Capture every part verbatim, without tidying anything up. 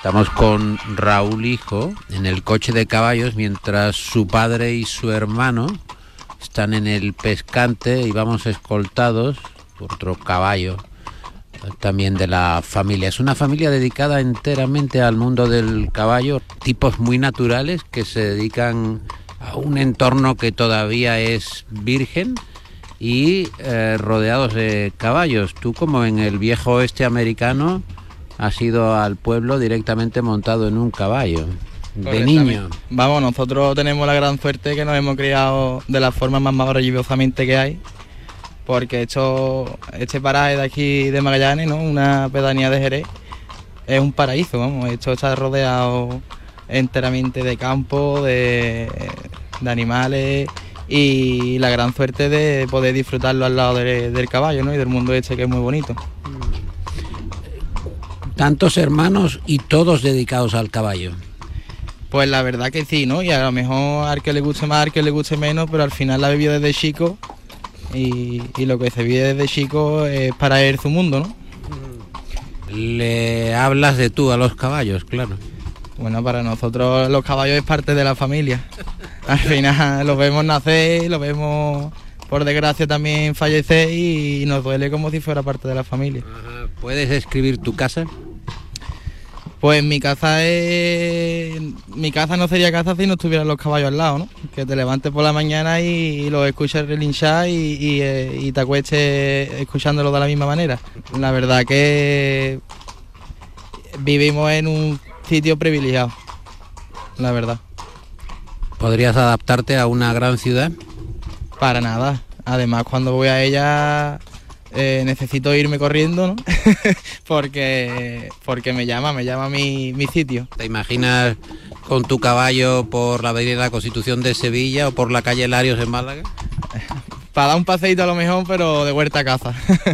Estamos con Raúl Hijo en el coche de caballos mientras su padre y su hermano están en el pescante y vamos escoltados por otro caballo también de la familia. Es una familia dedicada enteramente al mundo del caballo, tipos muy naturales que se dedican a un entorno que todavía es virgen y eh, rodeados de caballos. Tú, como en el viejo oeste americano, has ido al pueblo directamente montado en un caballo, de niño. Vamos, nosotros tenemos la gran suerte que nos hemos criado de la forma más maravillosamente que hay, porque esto, este paraje de aquí de Magallanes, ¿no?, una pedanía de Jerez, es un paraíso, vamos. Esto está rodeado enteramente de campo, de, de animales, y la gran suerte de poder disfrutarlo al lado de, del caballo, ¿no?, y del mundo este que es muy bonito. Tantos hermanos y todos dedicados al caballo. Pues la verdad que sí, ¿no? Y a lo mejor al que le guste más, al que le guste menos, pero al final la vivió desde chico y, y lo que se vive desde chico es para él su mundo, ¿no? Le hablas de tú a los caballos, claro. Bueno, para nosotros los caballos es parte de la familia. Al final los vemos nacer, los vemos, por desgracia, también fallecer y nos duele como si fuera parte de la familia. Ajá. ¿Puedes describir tu casa? Pues mi casa es... Mi casa no sería casa si no estuvieran los caballos al lado, ¿no? Que te levantes por la mañana y, y los escuches relinchar y, y, eh, y te acuestes escuchándolo de la misma manera. La verdad que vivimos en un sitio privilegiado, la verdad. ¿Podrías adaptarte a una gran ciudad? Para nada. Además, cuando voy a ella eh, necesito irme corriendo, ¿no? porque porque me llama, me llama mi, mi sitio. ¿Te imaginas con tu caballo por la avenida de la Constitución de Sevilla o por la calle Larios en Málaga? Para dar un paseíto a lo mejor, pero de huerta a casa.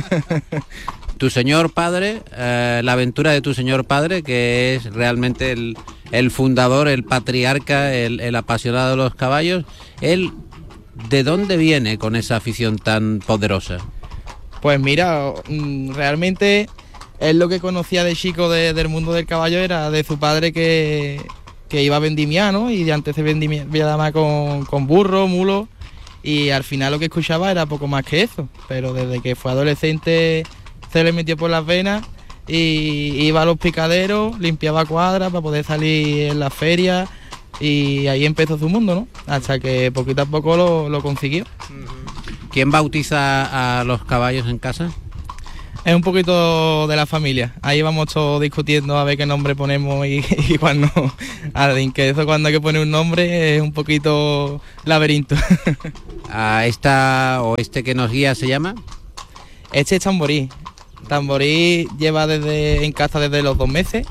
Tu señor padre, eh, la aventura de tu señor padre, que es realmente el, el fundador, el patriarca, el, el apasionado de los caballos, él, ¿de dónde viene con esa afición tan poderosa? Pues mira, realmente él lo que conocía de chico de, del mundo del caballo era de su padre que, que iba a vendimiar, ¿no? Y de antes se vendimiaba con, con burro, mulo, y al final lo que escuchaba era poco más que eso, pero desde que fue adolescente se le metió por las venas y iba a los picaderos, limpiaba cuadras para poder salir en las ferias y ahí empezó su mundo, ¿no? Hasta que poquito a poco lo, lo consiguió. ¿Quién bautiza a los caballos en casa? Es un poquito de la familia. Ahí vamos todos discutiendo a ver qué nombre ponemos y, y cuando... Al que eso cuando hay que poner un nombre es un poquito laberinto. ¿A esta o este que nos guía se llama? Este es Tamborí. Tamborí lleva desde en casa desde los dos meses,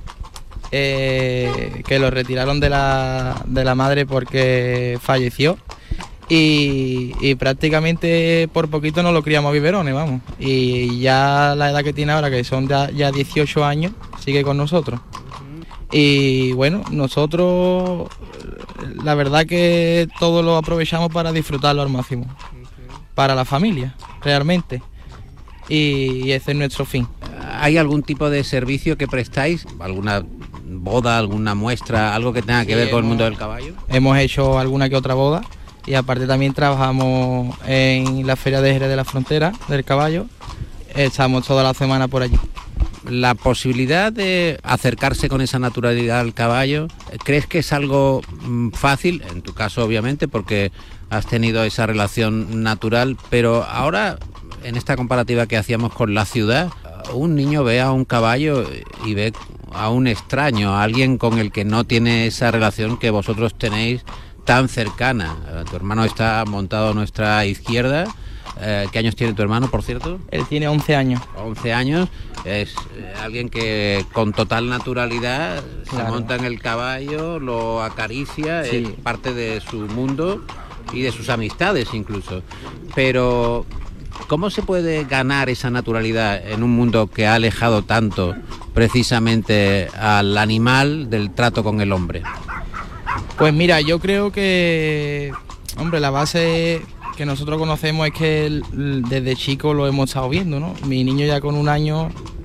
eh, que lo retiraron de la, de la madre porque falleció y, y prácticamente por poquito nos lo criamos a biberones, vamos. Y ya la edad que tiene ahora, que son ya, ya dieciocho años, sigue con nosotros. Y bueno, nosotros la verdad que todo lo aprovechamos para disfrutarlo al máximo, para la familia, realmente. Y ese es nuestro fin. ¿Hay algún tipo de servicio que prestáis? ¿Alguna boda, alguna muestra, algo que tenga que sí, ver con hemos, el mundo del caballo? Hemos hecho alguna que otra boda y aparte también trabajamos en la Feria de Jerez de la Frontera del caballo. Estamos toda la semana por allí. La posibilidad de acercarse con esa naturalidad al caballo, ¿crees que es algo fácil? En tu caso, obviamente, porque has tenido esa relación natural, pero ahora, en esta comparativa que hacíamos con la ciudad, un niño ve a un caballo y ve a un extraño, a alguien con el que no tiene esa relación que vosotros tenéis tan cercana. Tu hermano está montado a nuestra izquierda. Eh, ¿Qué años tiene tu hermano, por cierto? Él tiene once años. once años. Es eh, alguien que con total naturalidad claro. se monta en el caballo, lo acaricia, sí. Es parte de su mundo y de sus amistades incluso. Pero ¿cómo se puede ganar esa naturalidad en un mundo que ha alejado tanto precisamente al animal del trato con el hombre? Pues mira, yo creo que, hombre, la base que nosotros conocemos es que el, desde chico lo hemos estado viendo, ¿no? Mi niño ya con un año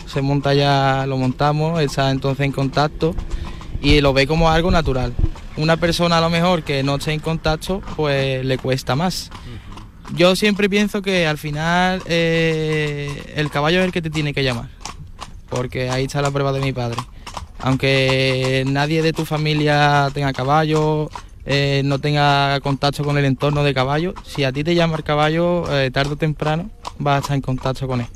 se monta ya, lo montamos, está entonces en contacto y lo ve como algo natural. Una persona a lo mejor que no esté en contacto, pues le cuesta más. Yo siempre pienso que al final eh, el caballo es el que te tiene que llamar, porque ahí está la prueba de mi padre. Aunque nadie de tu familia tenga caballo, eh, no tenga contacto con el entorno de caballo, si a ti te llama el caballo, eh, tarde o temprano vas a estar en contacto con él.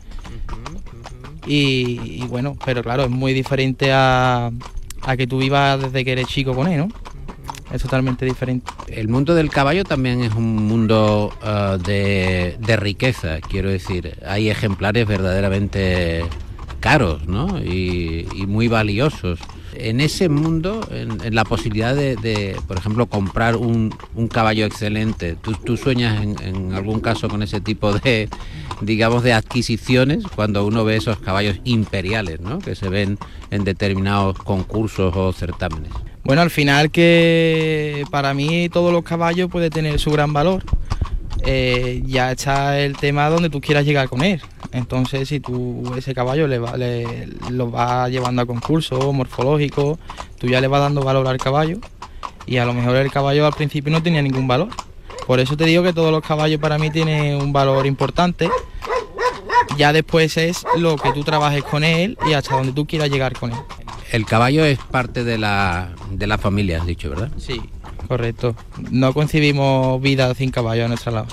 Y, y bueno, pero claro, es muy diferente a, a que tú vivas desde que eres chico con él, ¿no? Es totalmente diferente. El mundo del caballo también es un mundo uh, de, de riqueza, quiero decir. Hay ejemplares verdaderamente caros, ¿no? Y, y muy valiosos. En ese mundo, en, en la posibilidad de, de, por ejemplo, comprar un, un caballo excelente, ¿tú, tú sueñas en, en algún caso con ese tipo de, digamos, de adquisiciones cuando uno ve esos caballos imperiales, ¿no? Que se ven en determinados concursos o certámenes? Bueno, al final que para mí todos los caballos pueden tener su gran valor. Eh, ya está el tema donde tú quieras llegar con él. Entonces, si tú ese caballo le, va, le lo vas llevando a concursos morfológicos, tú ya le vas dando valor al caballo y a lo mejor el caballo al principio no tenía ningún valor. Por eso te digo que todos los caballos para mí tienen un valor importante. Ya después es lo que tú trabajes con él y hasta donde tú quieras llegar con él. El caballo es parte de la, de la familia, has dicho, ¿verdad? Sí, correcto. No concebimos vida sin caballo a nuestro lado.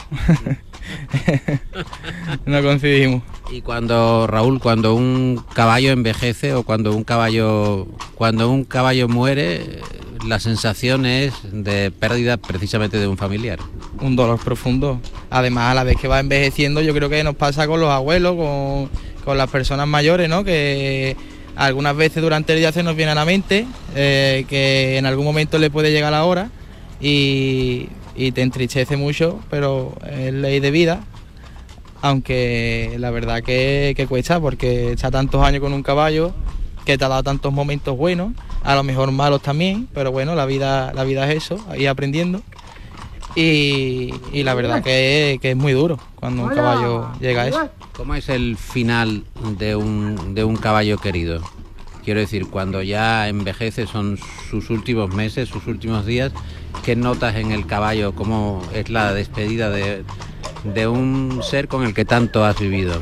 No concebimos. Y cuando, Raúl, cuando un caballo envejece o cuando un caballo, cuando un caballo muere, la sensación es de pérdida precisamente de un familiar. Un dolor profundo. Además, a la vez que va envejeciendo, yo creo que nos pasa con los abuelos, con, con las personas mayores, ¿no? Que algunas veces durante el día se nos viene a la mente eh, que en algún momento le puede llegar la hora y, y te entristece mucho, pero es ley de vida, aunque la verdad que, que cuesta, porque está tantos años con un caballo que te ha dado tantos momentos buenos, a lo mejor malos también, pero bueno, la vida, la vida es eso, ir aprendiendo. Y, y la verdad que, que es muy duro cuando un caballo llega a eso. ¿Cómo es el final de un, de un caballo querido? Quiero decir, cuando ya envejece, son sus últimos meses, sus últimos días, ¿qué notas en el caballo? ¿Cómo es la despedida de, de un ser con el que tanto has vivido?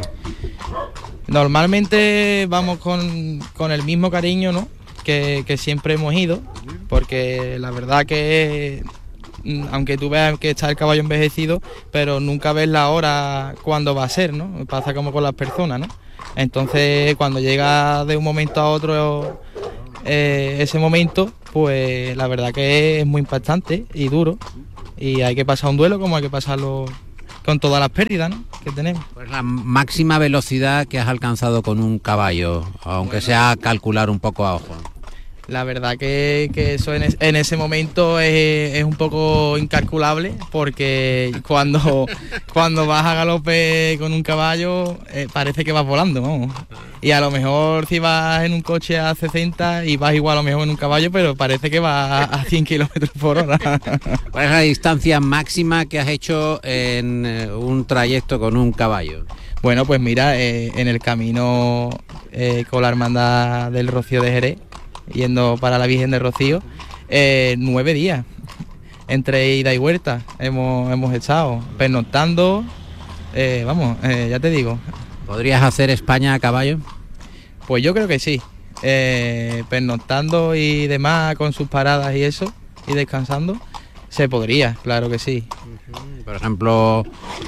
Normalmente vamos con, con el mismo cariño, ¿no? que, que siempre hemos ido, porque la verdad que aunque tú veas que está el caballo envejecido, pero nunca ves la hora cuándo va a ser, ¿no? Pasa como con las personas, ¿no? Entonces, cuando llega de un momento a otro eh, ese momento, pues la verdad que es muy impactante y duro, y hay que pasar un duelo como hay que pasarlo con todas las pérdidas, ¿no?, que tenemos. Pues la máxima velocidad que has alcanzado con un caballo, aunque bueno, sea calcular un poco a ojo. La verdad que, que eso en, es, en ese momento es, es un poco incalculable, porque cuando, cuando vas a galope con un caballo eh, parece que vas volando, ¿no? Y a lo mejor si vas en un coche a sesenta y vas igual a lo mejor en un caballo, pero parece que vas a cien kilómetros por hora. ¿Cuál es la distancia máxima que has hecho en un trayecto con un caballo? Bueno, pues mira, eh, en el camino eh, con la Hermandad del Rocío de Jerez, yendo para la Virgen de Rocío, eh, nueve días entre ida y vuelta hemos, hemos estado pernoctando, eh, vamos, eh, ya te digo. ¿Podrías hacer España a caballo? Pues yo creo que sí, eh, pernoctando y demás con sus paradas y eso, y descansando, se podría, claro que sí. Por ejemplo,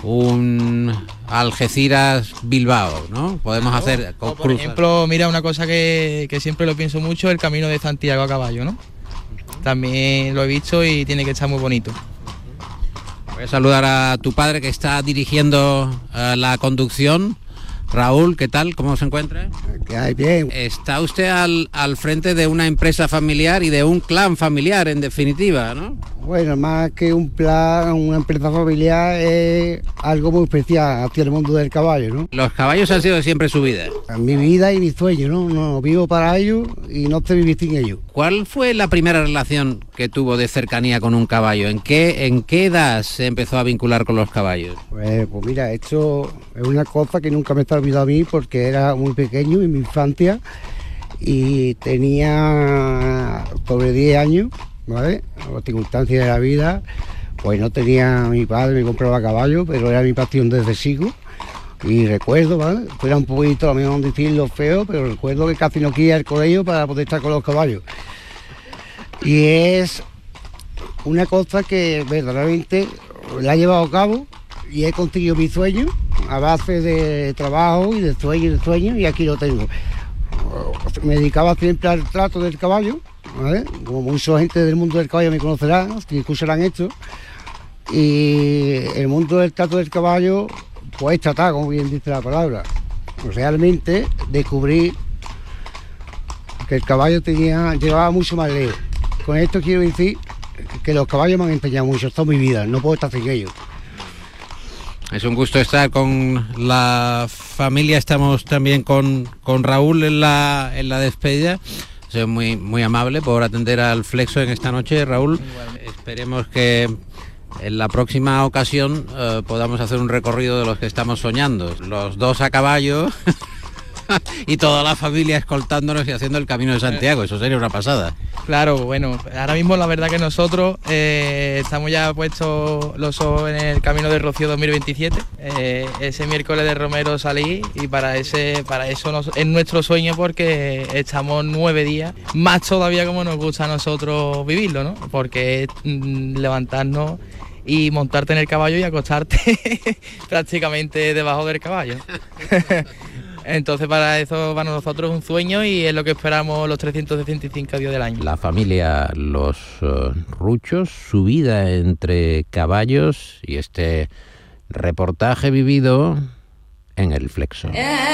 un Algeciras-Bilbao, ¿no? Podemos claro. hacer... O por ejemplo, mira, una cosa que, que siempre lo pienso mucho, el Camino de Santiago a caballo, ¿no? Uh-huh. También lo he visto y tiene que estar muy bonito. Voy a saludar a tu padre que está dirigiendo uh, la conducción. Raúl, ¿qué tal? ¿Cómo se encuentra? ¿Qué hay? Bien. Está usted al, al frente de una empresa familiar y de un clan familiar, en definitiva, ¿no? Bueno, más que un plan, una empresa familiar es algo muy especial hacia el mundo del caballo, ¿no? Los caballos han sido siempre su vida. Mi vida y mi sueño, ¿no? No vivo para ellos y no sé vivir sin ellos. ¿Cuál fue la primera relación que tuvo de cercanía con un caballo? ¿En qué, en qué edad se empezó a vincular con los caballos? Pues, pues mira, esto es una cosa que nunca me está olvidado a mí porque era muy pequeño en mi infancia y tenía sobre diez años, ¿vale? Las circunstancias de la vida, pues no tenía, mi padre me compraba caballo, pero era mi pasión desde chico. Y recuerdo, ¿vale? Fuera un poquito, a lo mejor decirlo feo, pero recuerdo que casi no quería ir al colegio para poder estar con los caballos. Y es una cosa que verdaderamente la he llevado a cabo y he conseguido mi sueño a base de trabajo y de sueño y de sueño, y aquí lo tengo. Me dedicaba siempre al trato del caballo, ¿vale? Como mucha gente del mundo del caballo me conocerá, si escucharán esto. Y el mundo del trato del caballo, pues tratar, como bien dice la palabra. Realmente descubrí que el caballo tenía, llevaba mucho más lejos. Con esto quiero decir que los caballos me han enseñado mucho toda mi vida, no puedo estar sin ellos. Es un gusto estar con la familia, estamos también con, con Raúl en la, en la despedida. Soy muy, muy amable por atender al Flexo en esta noche, Raúl. Esperemos que en la próxima ocasión eh, podamos hacer un recorrido de los que estamos soñando. Los dos a caballo y toda la familia escoltándonos y haciendo el Camino de Santiago. Eso sería una pasada. Claro, bueno, ahora mismo la verdad que nosotros eh, estamos ya puestos los ojos en el Camino de Rocío dos mil veintisiete. Eh, ese miércoles de Romero salí y para ese para eso nos, es nuestro sueño, porque estamos nueve días, más todavía como nos gusta a nosotros vivirlo, ¿no? Porque es mm, levantarnos y montarte en el caballo y acostarte prácticamente debajo del caballo. Entonces para eso para nosotros es un sueño y es lo que esperamos los trescientos sesenta y cinco días del año. La familia Los uh, Ruchos, su vida entre caballos y este reportaje vivido en el Flexo.